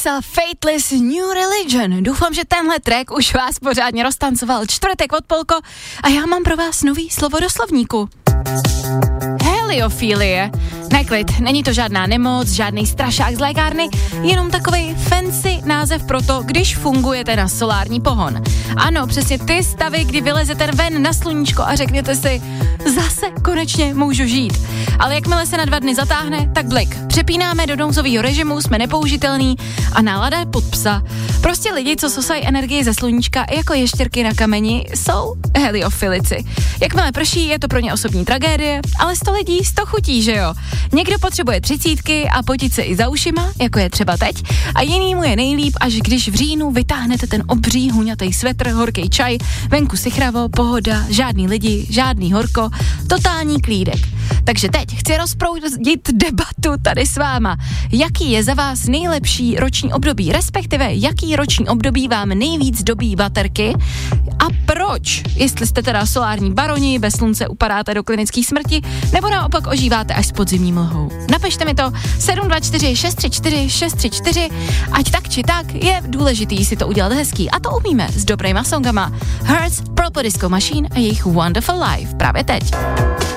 napsal Fateless New Religion. Doufám, že tenhle track už vás pořádně roztancoval. Čtvrtek od Polko a já mám pro vás nový slovo do slovníku. Heliofilie. Neklid, není to žádná nemoc, žádný strašák z lékárny, jenom takovej fancy název pro to, když fungujete na solární pohon. Ano, přesně ty stavy, kdy vylezete ven na sluníčko a řeknete si, zase konečně můžu žít. Ale jakmile se na 2 dny zatáhne, tak blik. Přepínáme do nouzového režimu, jsme nepoužitelný a nálada je pod psa. Prostě lidi, co sosají energii ze sluníčka jako ještěrky na kameni, jsou heliofilici. Jakmile prší, je to pro ně osobní tragédie, ale 100 lidí 100 chutí, že jo? Někdo potřebuje 30 a potit se i za ušima, jako je třeba teď, a jinýmu je nejlíp, až když v říjnu vytáhnete ten obří huňatej svetr, horký čaj, venku sichravo, pohoda, žádný lidi, žádný horko, totální klídek. Takže teď chci rozproudit debatu tady s váma. Jaký je za vás nejlepší roční období, respektive jaký roční období vám nejvíc dobí baterky a proč? Jestli jste teda solární baroni, bez slunce upadáte do klinické smrti, nebo naopak ožíváte až s podzimní mlhou. Napište mi to 724 634 634, ať tak či tak je důležitý si to udělat hezký a to umíme s dobrýma songama. Hertz, Purple Disco Machine a jejich Wonderful Life právě teď.